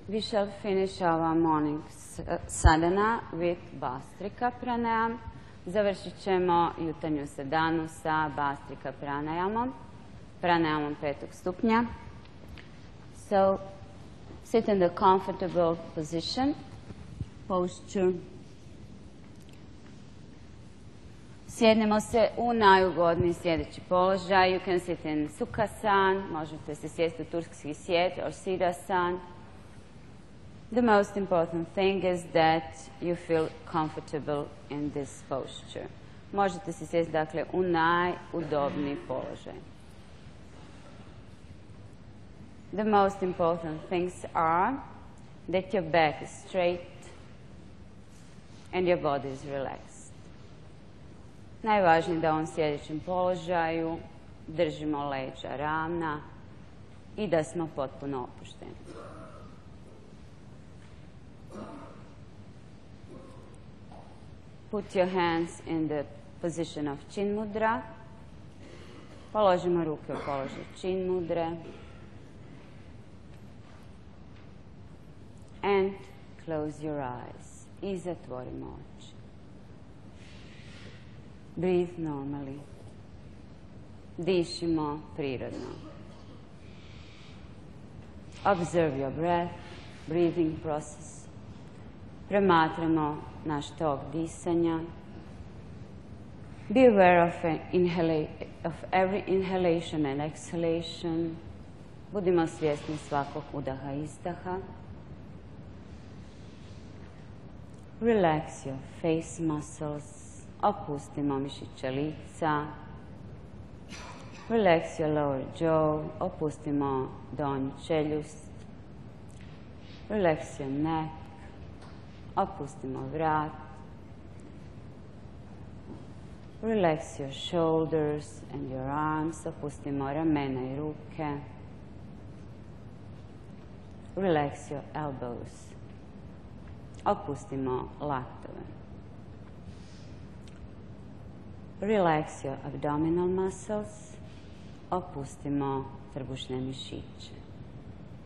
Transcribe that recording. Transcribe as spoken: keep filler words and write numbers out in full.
We shall finish our morning sadhana with Bhastrika pranayam. Završit ćemo jutarnju sadhanu sa Bhastrika pranayamom, pranayamom petog stupnja. So, sit in the comfortable position, posture. Sjednemo se u najugodniji sjedeći položaj. You can sit in Sukhasan, možete se sjesti u turski sjet, or Siddhasan. The most important thing is that you feel comfortable in this posture. Možete se sjesti, dakle, u najudobniji položaj. The most important things are that your back is straight and your body is relaxed. Najvažnije je da u ovom sjedećem položaju držimo leđa ravna i da smo potpuno opušteni. Put your hands in the position of Chin Mudra. Položimo ruke u položaj Chin Mudre. And close your eyes. I zatvorimo oči. Breathe normally. Dišimo prirodno. Observe your breath, breathing process. Promatramo naš tok disanja. Be aware of, inhala of every inhalation and exhalation. Budimo svjesni svakog udaha i izdaha. Relax your face muscles. Opustimo mišiće lica. Relax your lower jaw. Opustimo donju čeljust. Relax your neck. Opustimo vrat. Relax your shoulders and your arms. Opustimo ramena i ruke. Relax your elbows. Opustimo latove. Relax your abdominal muscles. Opustimo trbušne mišiće.